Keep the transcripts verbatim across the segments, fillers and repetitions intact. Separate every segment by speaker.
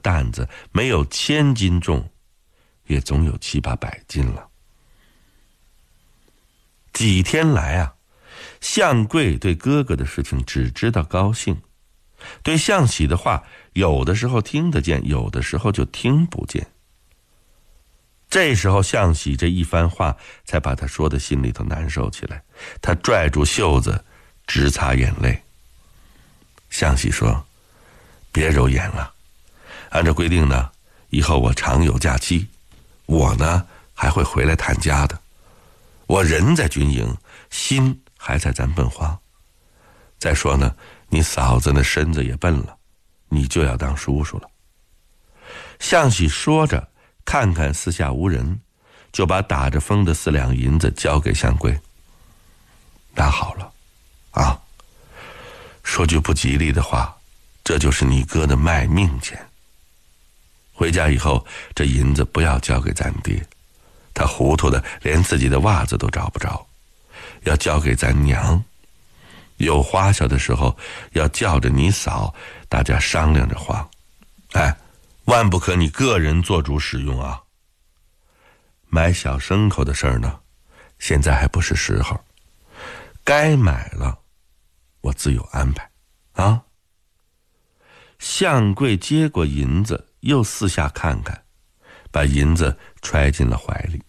Speaker 1: 担子没有千斤重，也总有七八百斤了。几天来啊，向贵对哥哥的事情只知道高兴，对向喜的话有的时候听得见，有的时候就听不见。这时候向喜这一番话才把他说的心里头难受起来，他拽住袖子直擦眼泪。向喜说，别揉眼了，按照规定呢，以后我常有假期，我呢还会回来探家的。我人在军营，心还在咱笨花。再说呢，你嫂子那身子也笨了，你就要当叔叔了。向喜说着，看看四下无人，就把打着风的四两银子交给向贵。拿好了啊，说句不吉利的话，这就是你哥的卖命钱。回家以后，这银子不要交给咱爹，他糊涂的连自己的袜子都找不着，要交给咱娘。有花销的时候要叫着你嫂，大家商量着花。哎，万不可你个人做主使用啊。买小牲口的事儿呢，现在还不是时候，该买了我自有安排啊。向贵接过银子，又四下看看，把银子揣进了怀里。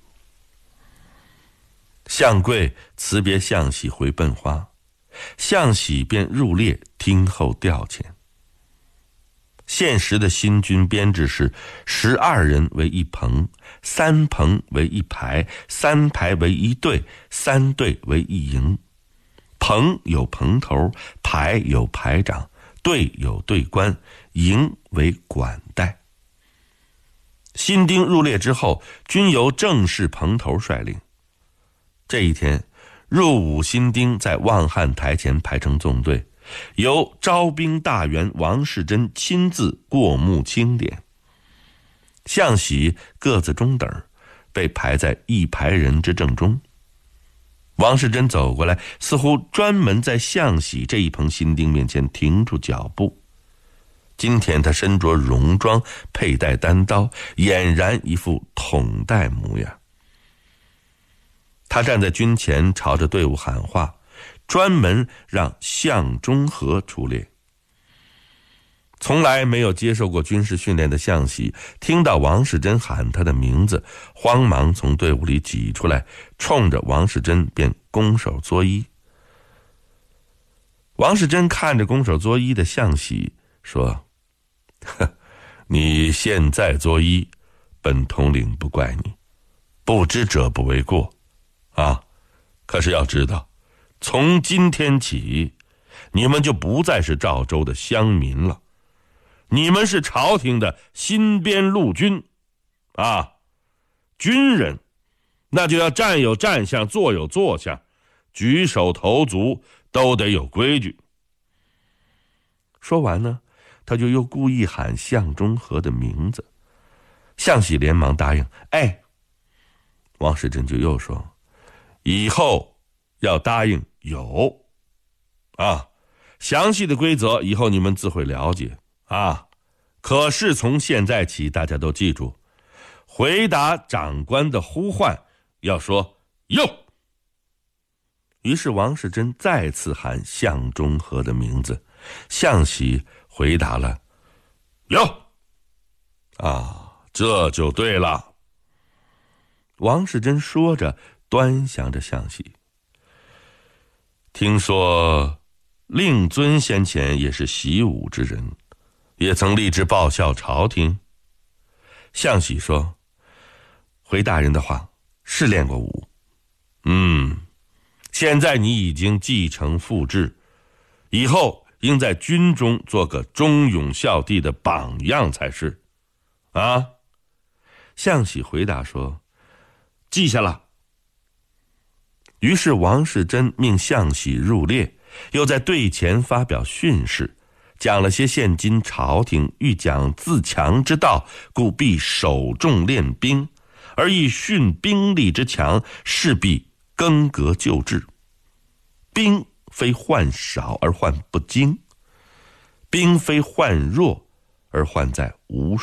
Speaker 1: 向贵辞别向喜回笨花，向喜便入列听候调遣。现时的新军编制是十二人为一棚，三棚为一排，三排为一队，三队为一营。棚有棚头，排有排长，队有队官，营为管带。新丁入列之后，均由正式棚头率领。这一天，入伍新丁在望汉台前排成纵队，由招兵大员王世贞亲自过目清点。向喜个子中等，被排在一排人之正中。王世贞走过来，似乎专门在向喜这一棚新丁面前停住脚步。今天他身着戎装，佩戴单刀，俨然一副统带模样。他站在军前，朝着队伍喊话，专门让向中和出列。从来没有接受过军事训练的向喜听到王世贞喊他的名字，慌忙从队伍里挤出来，冲着王世贞便拱手作揖。王世贞看着拱手作揖的向喜说，你现在作揖，本统领不怪你，不知者不为过啊！可是要知道，从今天起，你们就不再是赵州的乡民了，你们是朝廷的新编陆军啊！军人那就要站有站相，坐有坐相，举手投足都得有规矩。说完呢，他就又故意喊向中和的名字。向喜连忙答应，哎。王世贞就又说，以后要答应有啊，详细的规则以后你们自会了解啊。可是从现在起，大家都记住，回答长官的呼唤要说有。于是王世贞再次喊向中和的名字，向喜回答了有啊，这就对了。王世贞说着，端详着向喜。听说令尊先前也是习武之人，也曾立志报效朝廷。向喜说，回大人的话，是练过武。嗯，现在你已经继承父志，以后应在军中做个忠勇孝悌的榜样才是啊。向喜回答说，记下了。于是王世贞命向喜入列，又在队前发表训示，讲了些现今朝廷欲讲自强之道，故必首重练兵，而以训兵力之强，势必更革旧制。兵非患少而患不精，兵非患弱而患在无